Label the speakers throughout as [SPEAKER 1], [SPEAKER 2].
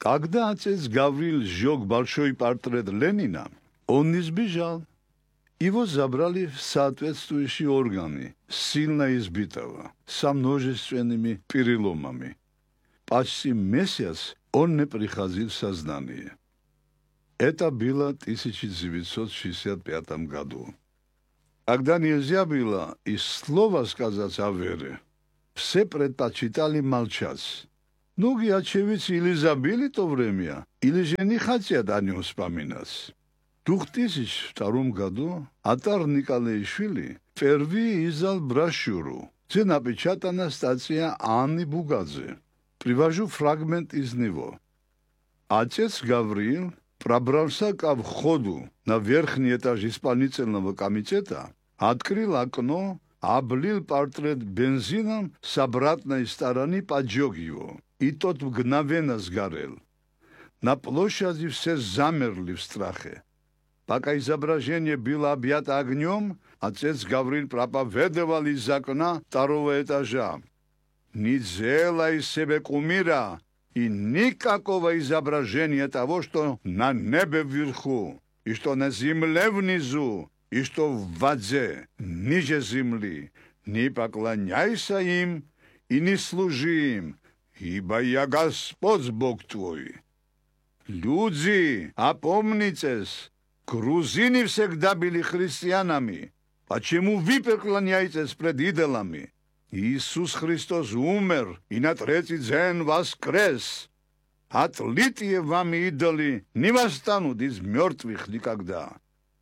[SPEAKER 1] Когда отец Гавриил сжег большой портрет Ленина, он не сбежал. Его забрали в соответствующие органы, сильно избитого, со множественными переломами. Почти месяц он не приходил в сознание. Это было в 1965 году. Когда нельзя было и слова сказать о вере, все предпочитали молчать. Многие очевидцы или забили то время, или же не хотят о нем вспоминать. В 2002 году Атар Николаишвили впервые издал брошюру, где напечатана статья Анны Бугадзе. Привожу фрагмент из него. Отец Гавриил пробрался ко входу на верхний этаж исполнительного комитета, открыл окно, облил портрет бензином с обратной стороны, поджег его, и тот мгновенно сгорел. На площади все замерли в страхе. Пока изображение было объято огнем, отец Гавриил проповедовал из окна второго этажа. «Не делай из себя кумира и никакого изображения того, что на небе вверху, и что на земле внизу, и что в воде ниже земли. Не поклоняйся им и не служи им, ибо я Господь Бог твой». Люди, опомнитесь! Грузины всегда были христианами. Почему вы преклоняетесь пред идолами? Иисус Христос умер и на третий день воскрес. Отлитые вами идолы не восстанут из мертвых никогда.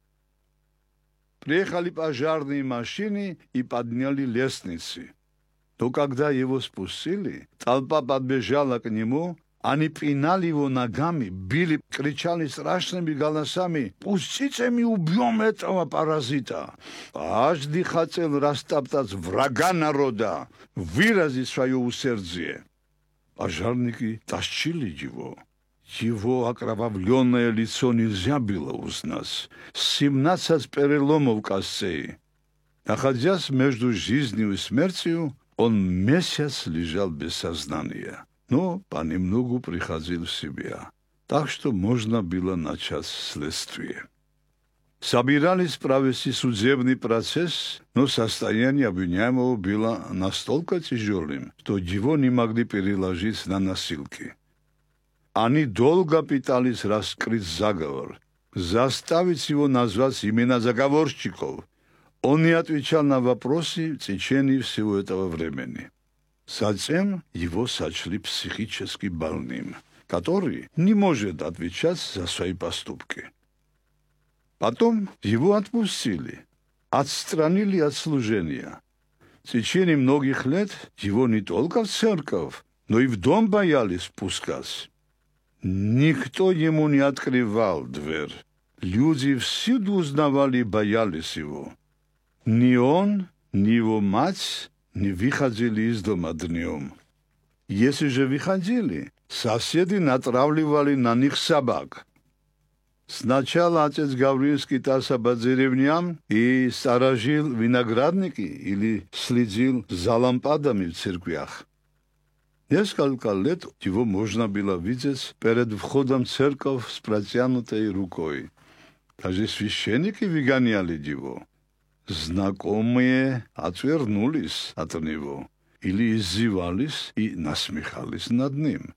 [SPEAKER 1] Приехали пожарные машины и подняли лестницы. Но когда его спустили, толпа подбежала к нему. Они пинали его ногами, били, кричали страшными голосами: «Пустите, мы убьем этого паразита!» Каждый хотел растоптать врага народа, выразить свое усердие. Пожарники тащили его. Его окровавленное лицо нельзя было узнать. 17 переломов костей. Находясь между жизнью и смертью, он месяц лежал без сознания. Но понемногу приходил в себя, так что можно было начать следствие. Собирались провести судебный процесс, но состояние обвиняемого было настолько тяжелым, что его не могли переложить на носилки. Они долго пытались раскрыть заговор, заставить его назвать имена заговорщиков. Он не отвечал на вопросы в течение всего этого времени. Затем его сочли психически больным, который не может отвечать за свои поступки. Потом его отпустили, отстранили от служения. В течение многих лет его не только в церковь, но и в дом боялись пускать. Никто ему не открывал дверь. Люди всюду узнавали и боялись его. Ни он, ни его мать не выходили из дома днем. Если же выходили, соседи натравливали на них собак. Сначала отец Гавриил скитался по деревням и сторожил виноградники или следил за лампадами в церквях. Несколько лет его можно было видеть перед входом в церковь с протянутой рукой. Даже священники выгоняли его. Знакомые отвернулись от него или издевались и насмехались над ним.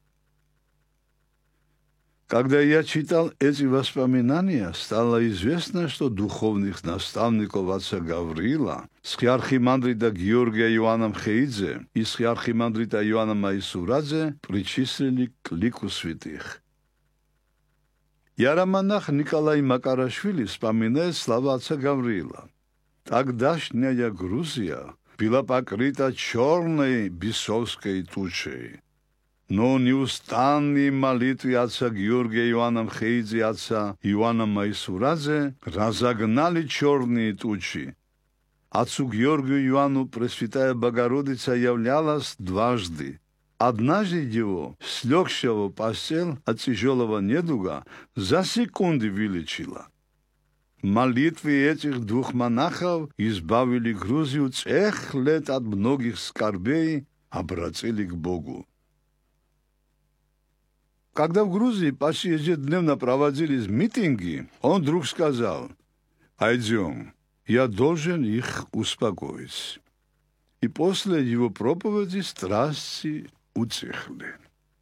[SPEAKER 1] Когда я читал эти воспоминания, стало известно, что духовных наставников отца Гавриила, схиархимандрита Георгия Иоанна Мхеидзе и схиархимандрита Иоанна Маисурадзе причислили к лику святых. Иеромонах Николай Макарашвили вспоминает слова отца Гавриила. Тогдашняя Грузия была покрыта черной бесовской тучей. Но неустанные молитвы отца Георгия Иоанна Мхеидзе и отца Иоанна Маисурадзе разогнали черные тучи. Отцу Георгию Иоанну Пресвятая Богородица являлась дважды. Однажды его, слегшего в постель от тяжелого недуга, за секунды вылечила. Молитвы этих двух монахов избавили Грузию целых лет от многих скорбей, обратили к Богу. Когда в Грузии почти ежедневно проводились митинги, он вдруг сказал: «Пойдем, я должен их успокоить». И после его проповеди страсти утихли.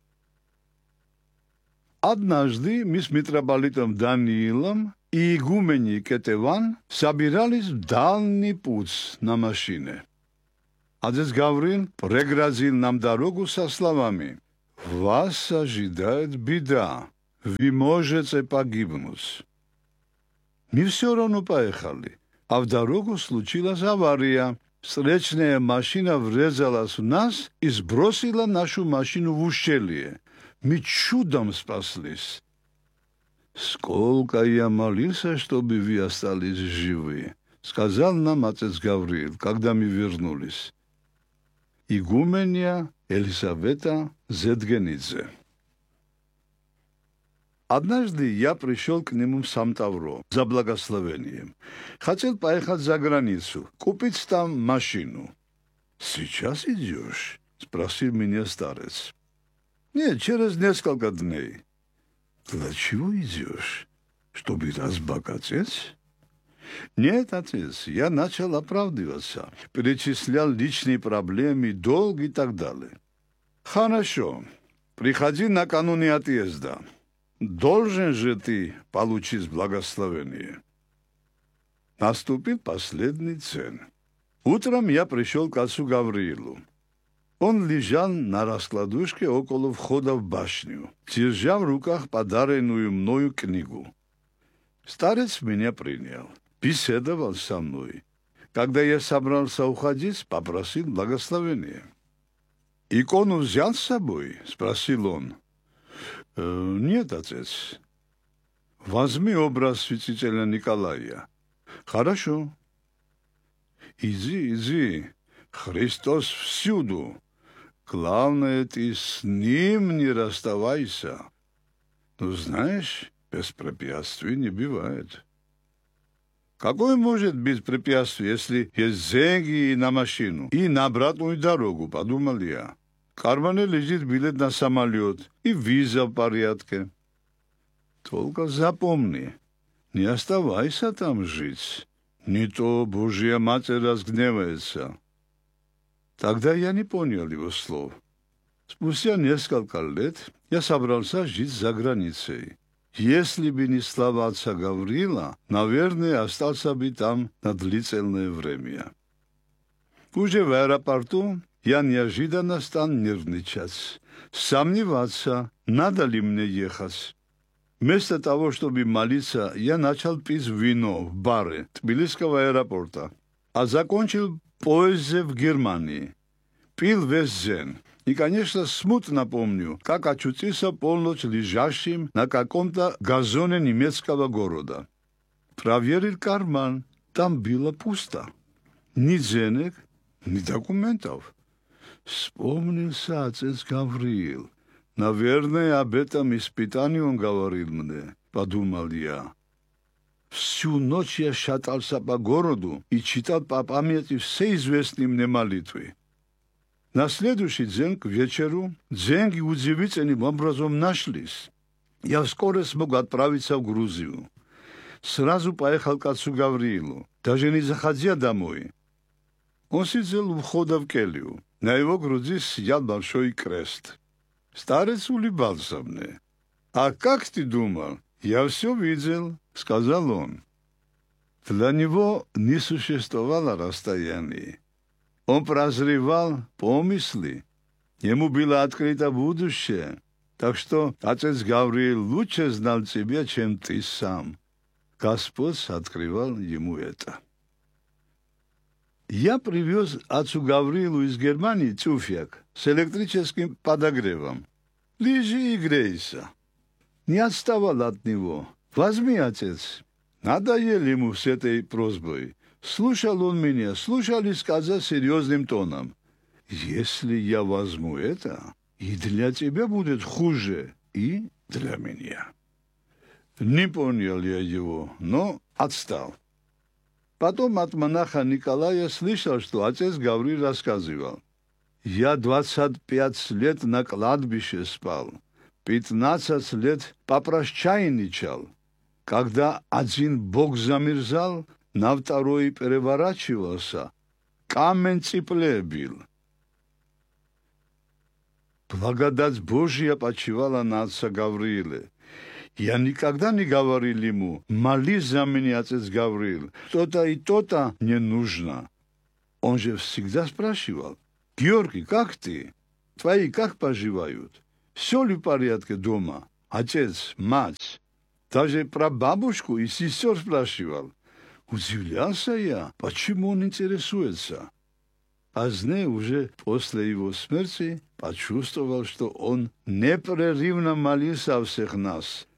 [SPEAKER 1] Однажды мы с митрополитом Даниилом и игуменей Кетеван собирались в дальний путь на машине. Отец Гаврил преградил нам дорогу со словами: «Вас ожидает беда, вы можете погибнуть». Мы все равно поехали, а в дорогу случилась авария. Встречная машина врезалась в нас и сбросила нашу машину в ущелье. Мы чудом спаслись. «Сколько я молился, чтобы вы остались живы», — сказал нам отец Гавриил, когда мы вернулись. Игуменья Елисавета Зедгенидзе. Однажды я пришел к нему в Сам-Тавро за благословением. Хотел поехать за границу, купить там машину. «Сейчас идешь?» — спросил меня старец. «Нет, через несколько дней». «Для чего идешь? Чтобы разбогатеть?» «Нет, отец, я начал оправдываться, перечислял личные проблемы, долг и так далее». «Хорошо, приходи накануне отъезда. Должен же ты получить благословение». Наступил последний день. Утром я пришел к отцу Гавриилу. Он лежал на раскладушке около входа в башню, держа в руках подаренную мною книгу. Старец меня принял, беседовал со мной. Когда я собрался уходить, попросил благословения. «Икону взял с собой?» — спросил он. «Нет, отец». «Возьми образ святителя Николая». «Хорошо». «Иди, Христос всюду. Главное, ты с ним не расставайся. Ну, знаешь, без препятствий не бывает». «Какое может быть препятствие, если есть деньги и на машину, и на обратную дорогу?» — подумал я. В кармане лежит билет на самолет и виза в порядке. Только запомни, не оставайся там жить, не то Божья Матерь разгневается. Тогда я не понял его слов. Спустя несколько лет я собрался жить за границей. Если бы не слова отца Гавриила, наверное, остался бы там на длительное время. Уже в аэропорту я неожиданно стал нервничать, сомневаться, надо ли мне ехать. Вместо того, чтобы молиться, я начал пить вино в баре Тбилисского аэропорта, а закончил в поезде в Германии. Пил весь день. И, конечно, смутно помню, как очутился полночь лежащим на каком-то газоне немецкого города. Проверил карман, там было пусто. Ни денег, ни документов. Вспомнился отец Гавриил. Наверное, об этом испытании он говорил мне, подумал я. Всю ночь я шатался по городу и читал по памяти все известные мне молитвы. На следующий день к вечеру деньги удивительным образом нашлись. Я вскоре смог отправиться в Грузию. Сразу поехал к отцу Гавриилу, даже не заходя домой. Он сидел у входа в келью. На его груди сиял большой крест. Старец улыбался мне. «А как ты думал? Я все видел», — сказал он. Для него не существовало расстояний. Он прозревал помыслы. Ему было открыто будущее. Так что отец Гавриил лучше знал тебя, чем ты сам. Господь открывал ему это. Я привез отцу Гавриилу из Германии тюфяк с электрическим подогревом. Лежи и грейся. Не отставал от него. Возьми, отец. Надоел ему с этой просьбой. Слушал он меня, слушал и сказал серьезным тоном: «Если я возьму это, и для тебя будет хуже, и для меня». Не понял я его, но отстал. Потом от монаха Николая слышал, что отец Гавриил рассказывал: «Я 25 лет на кладбище спал, 15 лет попрощайничал. Когда один бог замерзал, на второй переворачивался, камень цеплебил. Благодать Божья почивала на отца Гавриила. Я никогда не говорил ему: молись за меня, отец Гавриил, то-то и то-то не нужно. Он же всегда спрашивал: Георгий, как ты? Твои как поживают? Все ли в порядке дома? Отец, мать? Даже про бабушку и сестер спрашивал. Удивлялся я, почему он интересуется. Позднее, уже после его смерти, почувствовал, что он непрерывно молился о всех нас,